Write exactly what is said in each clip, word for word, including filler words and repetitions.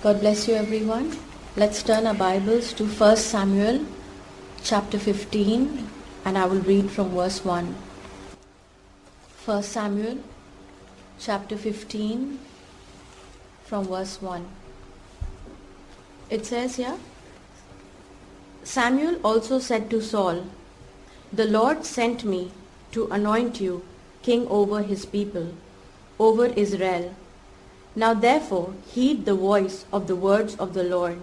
God bless you everyone. Let's turn our Bibles to First Samuel chapter fifteen and I will read from verse one. First Samuel chapter fifteen from verse one. It says here, Samuel also said to Saul, "The Lord sent me to anoint you king over his people, over Israel. Now therefore heed the voice of the words of the Lord.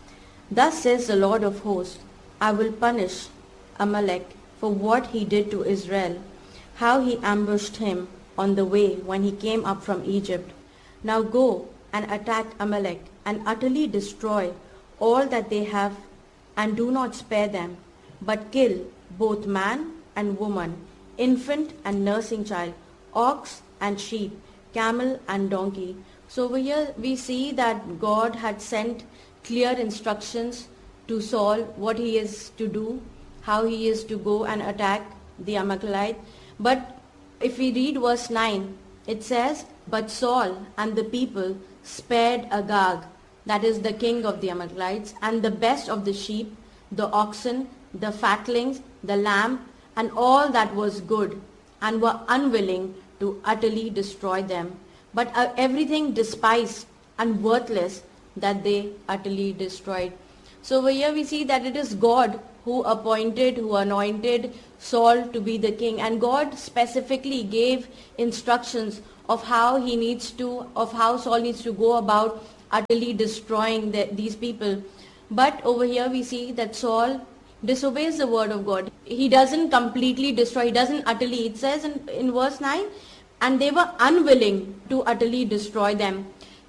Thus says the Lord of hosts, I will punish Amalek for what he did to Israel, how he ambushed him on the way when he came up from Egypt. Now go and attack Amalek and utterly destroy all that they have, and do not spare them, but kill both man and woman, infant and nursing child, ox and sheep, camel and donkey." So over here we see that God had sent clear instructions to Saul what he is to do, how he is to go and attack the Amalekite. But if we read verse nine, it says, "But Saul and the people spared Agag," that is the king of the Amalekites, "and the best of the sheep, the oxen, the fatlings, the lamb, and all that was good, and were unwilling to utterly destroy them, but uh, everything despised and worthless that they utterly destroyed." So over here we see that it is God who appointed, who anointed Saul to be the king, and God specifically gave instructions of how he needs to, of how Saul needs to go about utterly destroying the, these people. But over here we see that Saul disobeys the word of God. He doesn't completely destroy, he doesn't utterly. It says in, in verse nine, "And they were unwilling to utterly destroy them."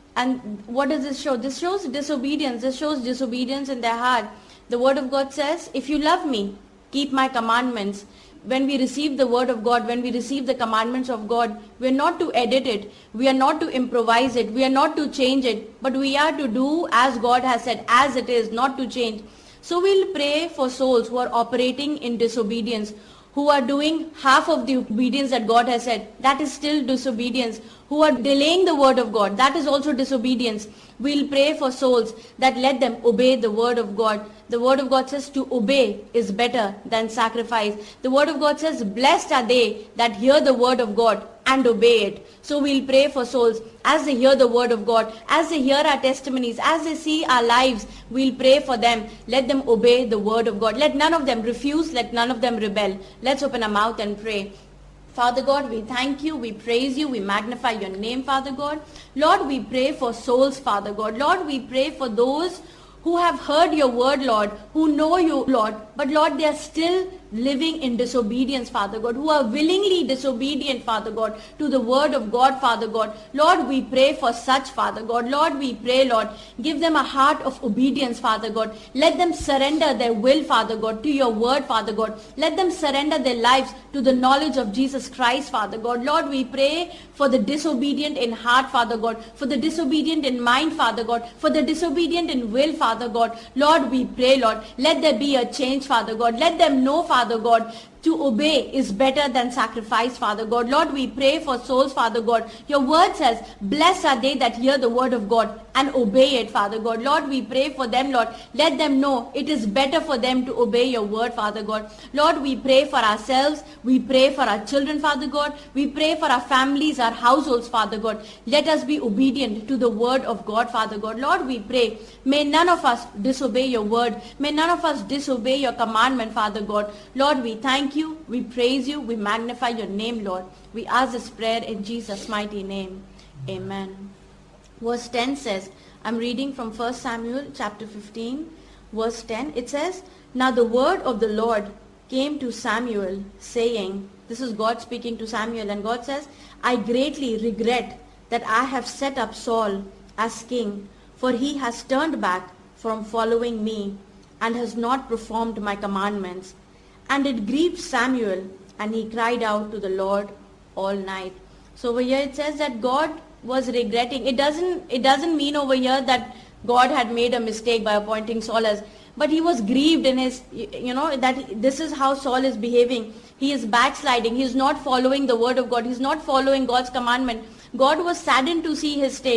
And what does this show? This shows disobedience. This shows disobedience in their heart. The word of God says, "If you love me, keep my commandments." When we receive the word of God, when we receive the commandments of God, we are not to edit it. We are not to improvise it. We are not to change it. But we are to do as God has said, as it is, not to change. So we'll pray for souls who are operating in disobedience, who are doing half of the obedience that God has said. That is still disobedience. Who are delaying the word of God. That is also disobedience. We'll pray for souls that let them obey the word of God. The word of God says to obey is better than sacrifice. The word of God says, "Blessed are they that hear the word of God and obey it." So we'll pray for souls as they hear the word of God, as they hear our testimonies, as they see our lives, we'll pray for them. Let them obey the word of God. Let none of them refuse. Let none of them rebel. Let's open our mouth and pray. Father God, we thank you, we praise you, we magnify your name, Father God. Lord, we pray for souls, Father God. Lord, we pray for those who have heard your word, Lord, who know you, Lord, but Lord, they are still living in disobedience, Father God, who are willingly disobedient, Father God, to the word of God, Father God. Lord, we pray for such, Father God. Lord, we pray, Lord, give them a heart of obedience, Father God. Let them surrender their will, Father God, to your word, Father God. Let them surrender their lives to the knowledge of Jesus Christ, Father God. Lord, we pray for the disobedient in heart, Father God, for the disobedient in mind, Father God, for the disobedient in will, Father God. Lord, we pray, Lord, let there be a change, Father God. Let them know, Father God, to obey is better than sacrifice, Father God. Lord, we pray for souls, Father God. Your word says, "Blessed are they that hear the word of God and obey it," Father God. Lord, we pray for them, Lord. Let them know it is better for them to obey your word, Father God. Lord, we pray for ourselves. We pray for our children, Father God. We pray for our families, our households, Father God. Let us be obedient to the word of God, Father God. Lord, we pray, may none of us disobey your word. May none of us disobey your commandment, Father God. Lord, we thank you, we praise you, we magnify your name, Lord. We ask this prayer in Jesus' mighty name. Amen. Verse ten says, I'm reading from First Samuel chapter fifteen, verse ten. It says, "Now the word of the Lord came to Samuel, saying," this is God speaking to Samuel, and God says, "I greatly regret that I have set up Saul as king, for he has turned back from following me and has not performed my commandments." And it grieved Samuel, and he cried out to the Lord all night. So over here it says that God was regretting. It doesn't, it doesn't mean over here that God had made a mistake by appointing Saul as, but he was grieved in his, you know, that this is how Saul is behaving. He is backsliding. He is not following the word of God. He is not following God's commandment. God was saddened to see his state.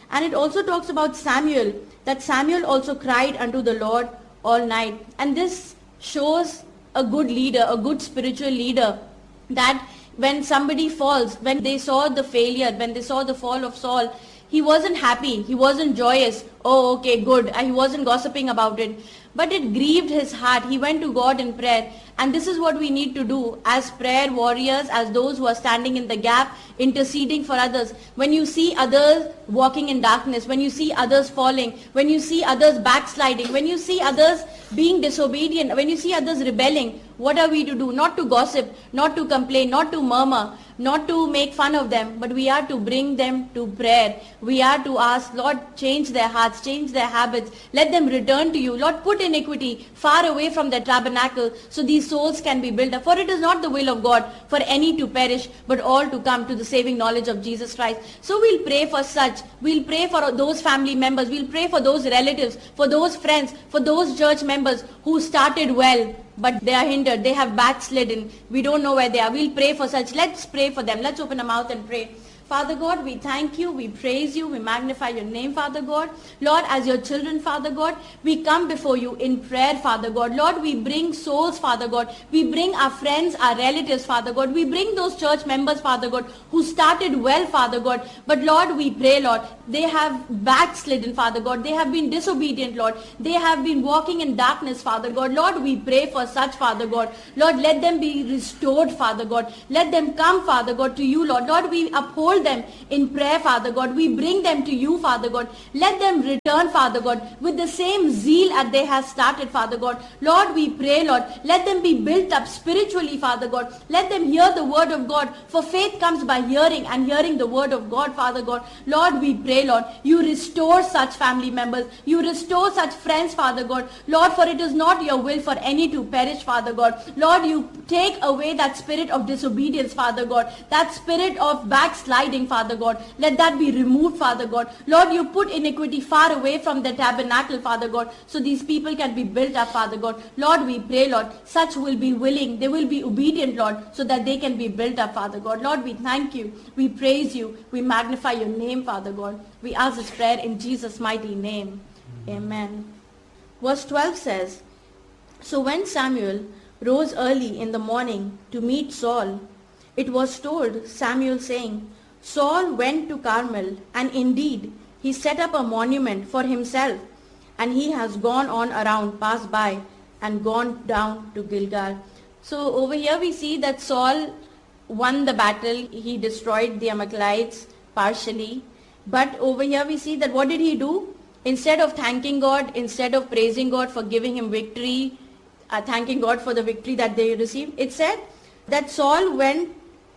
And it also talks about Samuel, that Samuel also cried unto the Lord all night. And this shows a good leader, a good spiritual leader, that when somebody falls, when they saw the failure, when they saw the fall of Saul, he wasn't happy, he wasn't joyous. Oh, okay, good. He wasn't gossiping about it. But it grieved his heart. He went to God in prayer. And this is what we need to do as prayer warriors, as those who are standing in the gap, interceding for others. When you see others walking in darkness, when you see others falling, when you see others backsliding, when you see others being disobedient, when you see others rebelling, what are we to do? Not to gossip, not to complain, not to murmur, not to make fun of them, but we are to bring them to prayer. We are to ask, Lord, change their hearts, change their habits, let them return to you. Lord, put iniquity far away from the tabernacle so these souls can be built up. For it is not the will of God for any to perish, but all to come to the saving knowledge of Jesus Christ. So we'll pray for such. We'll pray for those family members. We'll pray for those relatives, for those friends, for those church members who started well, but they are hindered. They have backslidden. We don't know where they are. We'll pray for such. Let's pray for them. Let's open our mouth and pray. Father God, we thank you, we praise you, we magnify your name, Father God. Lord, as your children, Father God, we come before you in prayer, Father God. Lord, we bring souls, Father God. We bring our friends, our relatives, Father God. We bring those church members, Father God, who started well, Father God. But Lord, we pray, Lord, they have backslidden, Father God. They have been disobedient, Lord. They have been walking in darkness, Father God. Lord, we pray for such, Father God. Lord, let them be restored, Father God. Let them come, Father God, to you, Lord. Lord, we uphold them in prayer, Father God. We bring them to you, Father God. Let them return, Father God, with the same zeal as they have started, Father God. Lord, we pray, Lord, let them be built up spiritually, Father God. Let them hear the word of God, for faith comes by hearing, and hearing the word of God, Father God. Lord, we pray, Lord, you restore such family members. You restore such friends, Father God. Lord, for it is not your will for any to perish, Father God. Lord, you take away that spirit of disobedience, Father God, that spirit of backsliding, Father God. Let that be removed, Father God. Lord, you put iniquity far away from the tabernacle, Father God, so these people can be built up, Father God. Lord, we pray, Lord, such will be willing, they will be obedient, Lord, so that they can be built up, Father God. Lord, we thank you, we praise you, we magnify your name, Father God. We ask this prayer in Jesus' mighty name. Amen. Verse twelve says, So when Samuel rose early in the morning to meet Saul, it was told Samuel, saying, Saul went to Carmel, and indeed he set up a monument for himself, and he has gone on around, passed by, and gone down to Gilgal. So over here we see that Saul won the battle. He destroyed the Amalekites partially. But over here we see that what did he do? Instead of thanking God, instead of praising God for giving him victory, uh, thanking God for the victory that they received, it said that Saul went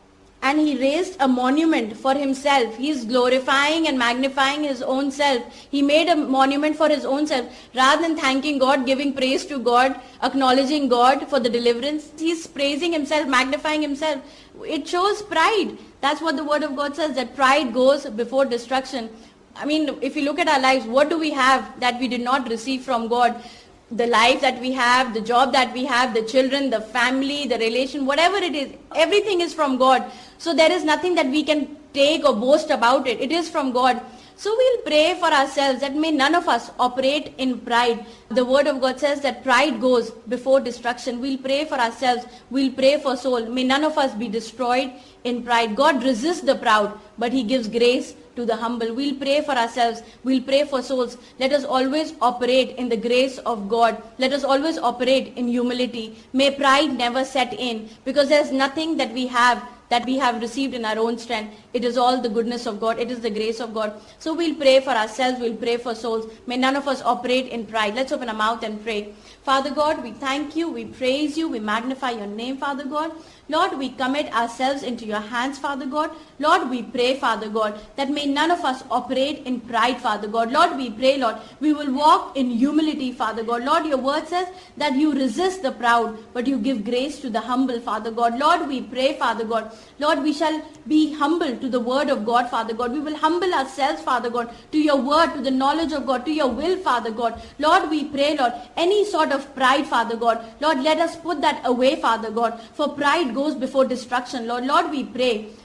and he raised a monument for himself. He is glorifying and magnifying his own self. He made a monument for his own self. Rather than thanking God, giving praise to God, acknowledging God for the deliverance, he is praising himself, magnifying himself. It shows pride. That's what the word of God says, that pride goes before destruction. I mean, if you look at our lives, what do we have that we did not receive from God? The life that we have, the job that we have, the children, the family, the relation, whatever it is, everything is from God. So there is nothing that we can take or boast about it. It is from God. So we'll pray for ourselves that may none of us operate in pride. The word of God says that pride goes before destruction. We'll pray for ourselves. We'll pray for soul. May none of us be destroyed in pride. God resists the proud, but he gives grace to the humble. We'll pray for ourselves. We'll pray for souls. Let us always operate in the grace of God. Let us always operate in humility. May pride never set in, because there's nothing that we have that we have received in our own strength. It is all the goodness of God. It is the grace of God. So we'll pray for ourselves. We'll pray for souls. May none of us operate in pride. Let's open our mouth and pray. Father God, we thank you. We praise you. We magnify your name, Father God. Lord, we commit ourselves into your hands, Father God. Lord, we pray, Father God, that may none of us operate in pride, Father God. Lord, we pray, Lord, we will walk in humility, Father God. Lord, your word says that you resist the proud, but you give grace to the humble, Father God. Lord, we pray, Father God. Lord, we shall be humble to the word of God, Father God. We will humble ourselves, Father God, to your word, to the knowledge of God, to your will, Father God. Lord, we pray, Lord, any sort of pride, Father God, Lord, let us put that away, Father God, for pride goes before destruction. Lord, Lord, we pray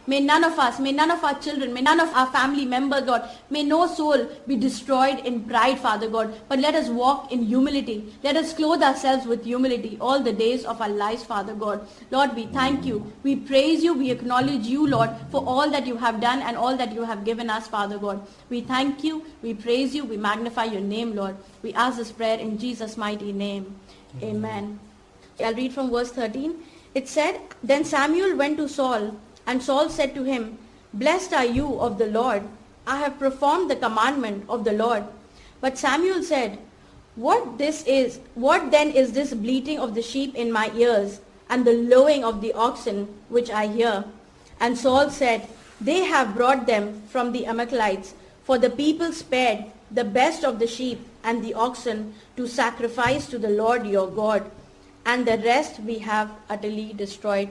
May none of us, may none of our children, may none of our family members, Lord, may no soul be destroyed in pride, Father God, but let us walk in humility. Let us clothe ourselves with humility all the days of our lives, Father God. Lord, we thank you. We praise you. We acknowledge you, Lord, for all that you have done and all that you have given us, Father God. We thank you. We praise you. We magnify your name, Lord. We ask this prayer in Jesus' mighty name. Amen. Amen. I'll read from verse thirteen. It said, Then Samuel went to Saul, and Saul said to him, Blessed are you of the Lord. I have performed the commandment of the Lord. But Samuel said, What this is, what then is this bleating of the sheep in my ears, and the lowing of the oxen which I hear? And Saul said, They have brought them from the Amalekites, for the people spared the best of the sheep and the oxen to sacrifice to the Lord your God, and the rest we have utterly destroyed.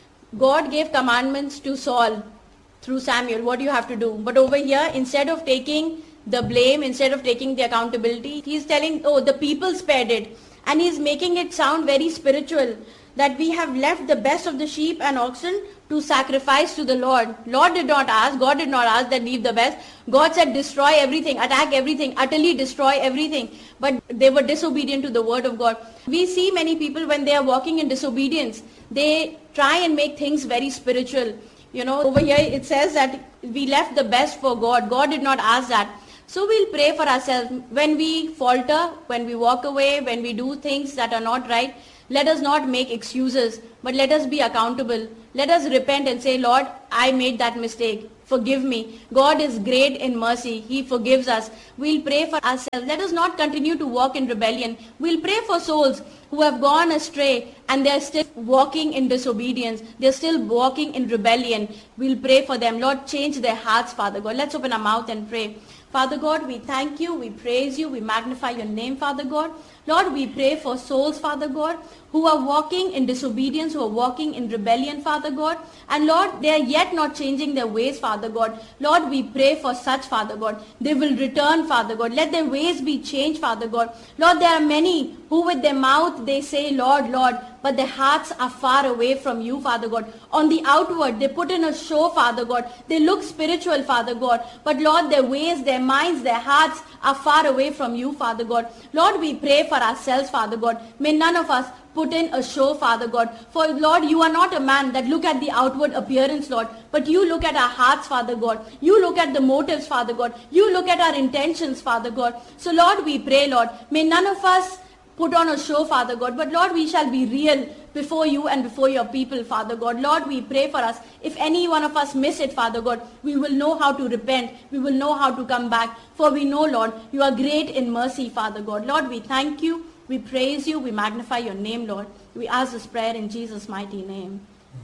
God gave commandments to Saul through Samuel, what do you have to do? But over here, instead of taking the blame, instead of taking the accountability, he's telling, oh, the people spared it. And he's making it sound very spiritual, that we have left the best of the sheep and oxen to sacrifice to the Lord. Lord did not ask, God did not ask that leave the best. God said destroy everything, attack everything, utterly destroy everything. But they were disobedient to the word of God. We see many people when they are walking in disobedience, they try and make things very spiritual. You know, over here it says that we left the best for God. God did not ask that. So we'll pray for ourselves. When we falter, when we walk away, when we do things that are not right, let us not make excuses, but let us be accountable. Let us repent and say, Lord, I made that mistake. Forgive me. God is great in mercy. He forgives us. We'll pray for ourselves. Let us not continue to walk in rebellion. We'll pray for souls who have gone astray and they're still walking in disobedience. They're still walking in rebellion. We'll pray for them. Lord, change their hearts, Father God. Let's open our mouth and pray. Father God, we thank you, we praise you, we magnify your name, Father God. Lord, we pray for souls, Father God, who are walking in disobedience, who are walking in rebellion, Father God. And Lord, they are yet not changing their ways, Father God. Lord, we pray for such, Father God. They will return, Father God. Let their ways be changed, Father God. Lord, there are many who with their mouth they say, Lord, Lord, but their hearts are far away from you, Father God. On the outward, they put in a show, Father God. They look spiritual, Father God. But Lord, their ways, their minds, their hearts are far away from you, Father God. Lord, we pray for ourselves, Father God. May none of us put in a show, Father God. For Lord, you are not a man that look at the outward appearance, Lord, but you look at our hearts, Father God. You look at the motives, Father God. You look at our intentions, Father God. So Lord, we pray, Lord, may none of us put on a show, Father God, but Lord, we shall be real before you and before your people, Father God. Lord, we pray for us. If any one of us miss it, Father God, we will know how to repent. We will know how to come back. For we know, Lord, you are great in mercy, Father God. Lord, we thank you. We praise you. We magnify your name, Lord. We ask this prayer in Jesus' mighty name.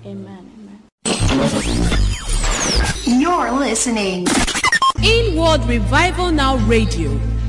Amen. Amen. You're listening. Inward Revival Now Radio.